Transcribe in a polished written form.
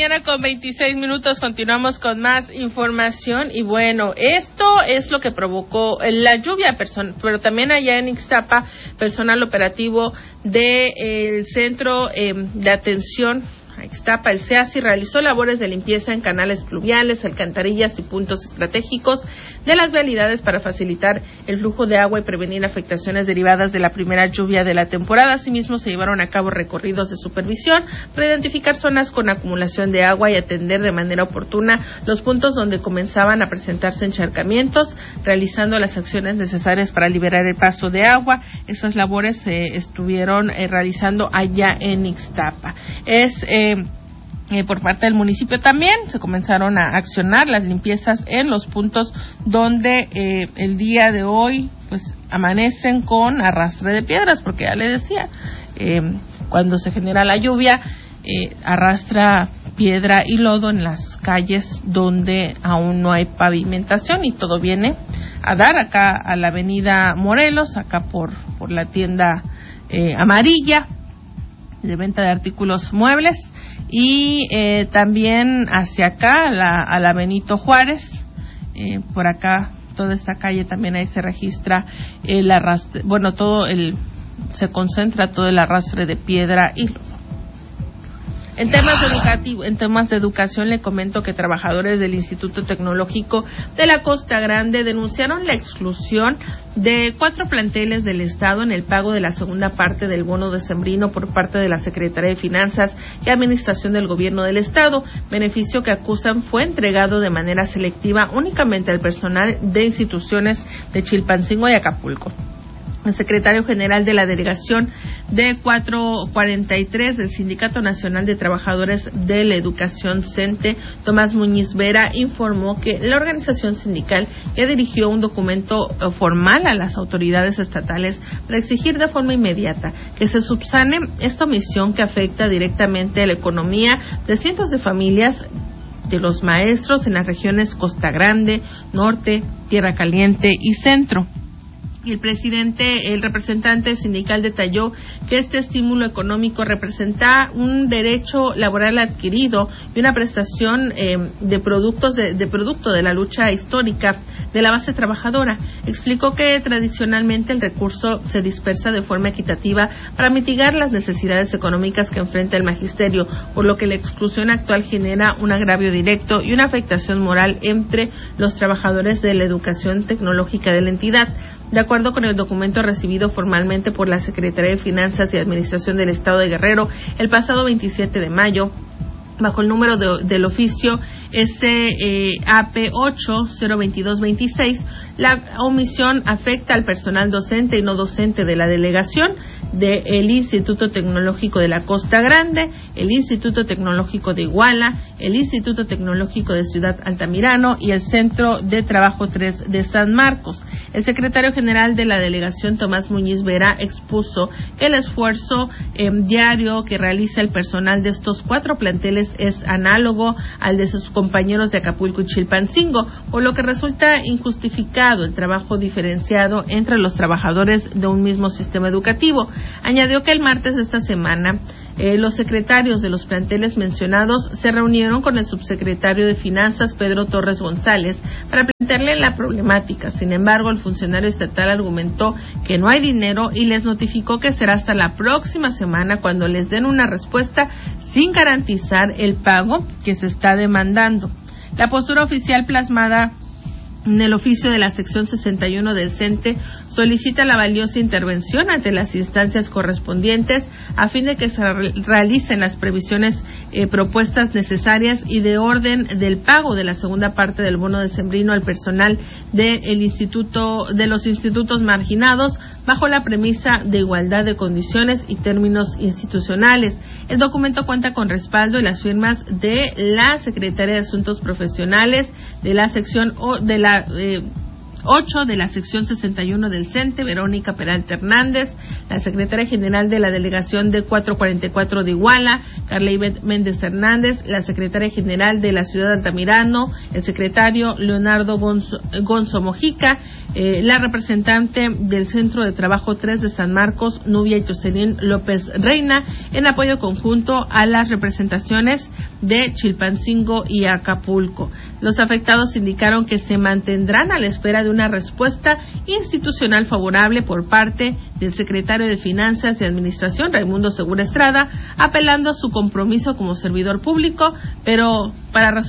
mañana con 26 minutos, continuamos con más información y bueno, esto es lo que provocó la lluvia, pero también allá en Ixtapa, personal operativo del Centro de Atención a Ixtapa, el CEACI, realizó labores de limpieza en canales pluviales, alcantarillas y puntos estratégicos de las vialidades para facilitar el flujo de agua y prevenir afectaciones derivadas de la primera lluvia de la temporada. Asimismo, se llevaron a cabo recorridos de supervisión para identificar zonas con acumulación de agua y atender de manera oportuna los puntos donde comenzaban a presentarse encharcamientos, realizando las acciones necesarias para liberar el paso de agua. Esas labores se estuvieron realizando allá en Ixtapa. Por parte del municipio también se comenzaron a accionar las limpiezas en los puntos donde el día de hoy pues amanecen con arrastre de piedras, porque ya le decía, cuando se genera la lluvia arrastra piedra y lodo en las calles donde aún no hay pavimentación y todo viene a dar acá a la avenida Morelos, acá por la tienda amarilla de venta de artículos muebles y también hacia acá a la Benito Juárez, por acá toda esta calle también ahí se registra el arrastre, se concentra todo el arrastre de piedra y lodo. En temas de educación, le comento que trabajadores del Instituto Tecnológico de la Costa Grande denunciaron la exclusión de 4 planteles del Estado en el pago de la segunda parte del bono decembrino por parte de la Secretaría de Finanzas y Administración del Gobierno del Estado, beneficio que acusan fue entregado de manera selectiva únicamente al personal de instituciones de Chilpancingo y Acapulco. El secretario general de la delegación de 443 del Sindicato Nacional de Trabajadores de la Educación CENTE, Tomás Muñiz Vera, informó que la organización sindical ya dirigió un documento formal a las autoridades estatales para exigir de forma inmediata que se subsane esta omisión que afecta directamente a la economía de cientos de familias de los maestros en las regiones Costa Grande, Norte, Tierra Caliente y Centro. Y el representante sindical detalló que este estímulo económico representa un derecho laboral adquirido y una prestación de producto de la lucha histórica de la base trabajadora. Explicó que tradicionalmente el recurso se dispersa de forma equitativa para mitigar las necesidades económicas que enfrenta el magisterio, por lo que la exclusión actual genera un agravio directo y una afectación moral entre los trabajadores de la educación tecnológica de la entidad. De acuerdo con el documento recibido formalmente por la Secretaría de Finanzas y Administración del Estado de Guerrero el pasado 27 de mayo, bajo el número del oficio SAP 8-02226, la omisión afecta al personal docente y no docente de la delegación del Instituto Tecnológico de la Costa Grande, el Instituto Tecnológico de Iguala, el Instituto Tecnológico de Ciudad Altamirano y el Centro de Trabajo 3 de San Marcos. El secretario general de la delegación, Tomás Muñiz Vera, expuso que el esfuerzo diario que realiza el personal de estos 4 planteles es análogo al de sus compañeros de Acapulco y Chilpancingo, por lo que resulta injustificado el trabajo diferenciado entre los trabajadores de un mismo sistema educativo. Añadió que el martes de esta semana los secretarios de los planteles mencionados se reunieron con el subsecretario de Finanzas, Pedro Torres González, para plantearle la problemática. Sin embargo, el funcionario estatal argumentó que no hay dinero y les notificó que será hasta la próxima semana cuando les den una respuesta sin garantizar el pago que se está demandando. La postura oficial plasmada en el oficio de la sección 61 del CENTE solicita la valiosa intervención ante las instancias correspondientes a fin de que se realicen las previsiones propuestas necesarias y de orden del pago de la segunda parte del bono decembrino al personal de los institutos marginados bajo la premisa de igualdad de condiciones y términos institucionales. El documento cuenta con respaldo y las firmas de la Secretaría de Asuntos Profesionales, de la sección de la 8 de la sección 61 del CENTE, Verónica Peralta Hernández, la secretaria general de la delegación de 444 de Iguala, Carla Ivette Méndez Hernández, la secretaria general de la ciudad de Altamirano, el secretario Leonardo Gonzo Mojica, la representante del Centro de Trabajo 3 de San Marcos, Nubia Itocelín López Reina, en apoyo conjunto a las representaciones de Chilpancingo y Acapulco. Los afectados indicaron que se mantendrán a la espera de una respuesta institucional favorable por parte del secretario de Finanzas y Administración, Raimundo Segura Estrada, apelando a su compromiso como servidor público, pero para